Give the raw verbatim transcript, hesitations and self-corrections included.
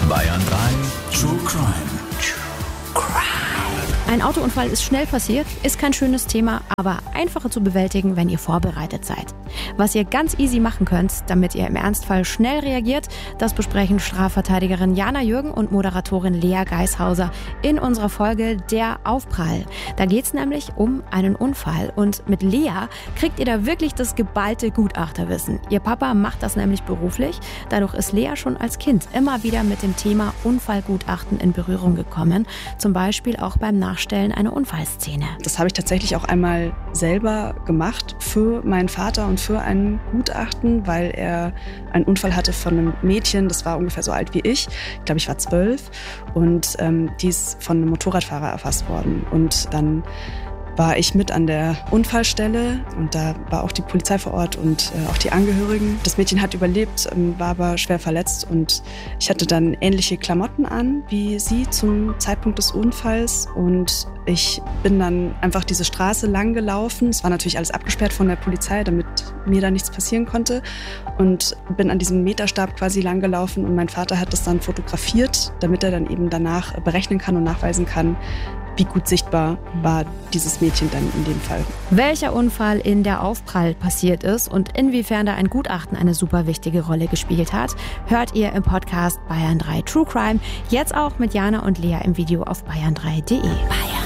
Bayern drei True Crime. True Crime. Ein Autounfall ist schnell passiert, ist kein schönes Thema, aber einfacher zu bewältigen, wenn ihr vorbereitet seid. Was ihr ganz easy machen könnt, damit ihr im Ernstfall schnell reagiert, das besprechen Strafverteidigerin Jana Jürgen und Moderatorin Lea Geishauser in unserer Folge Der Aufprall. Da geht es nämlich um einen Unfall und mit Lea kriegt ihr da wirklich das geballte Gutachterwissen. Ihr Papa macht das nämlich beruflich, dadurch ist Lea schon als Kind immer wieder mit dem Thema Unfallgutachten in Berührung gekommen, zum Beispiel auch beim Nachstellen einer Unfallszene. Das habe ich tatsächlich auch einmal selber gemacht für meinen Vater und für ein Gutachten, weil er einen Unfall hatte von einem Mädchen, das war ungefähr so alt wie ich. Ich glaube, ich war zwölf und ähm, die ist von einem Motorradfahrer erfasst worden. Und dann war ich mit an der Unfallstelle und da war auch die Polizei vor Ort und äh, auch die Angehörigen. Das Mädchen hat überlebt, ähm, war aber schwer verletzt und ich hatte dann ähnliche Klamotten an wie sie zum Zeitpunkt des Unfalls und ich bin dann einfach diese Straße lang gelaufen. Es war natürlich alles abgesperrt von der Polizei, damit mir da nichts passieren konnte und bin an diesem Meterstab quasi lang gelaufen und mein Vater hat das dann fotografiert, damit er dann eben danach berechnen kann und nachweisen kann, wie gut sichtbar war dieses Mädchen dann in dem Fall. Welcher Unfall in Der Aufprall passiert ist und inwiefern da ein Gutachten eine super wichtige Rolle gespielt hat, hört ihr im Podcast Bayern drei True Crime. Jetzt auch mit Jana und Lea im Video auf bayern drei punkt de. Bayern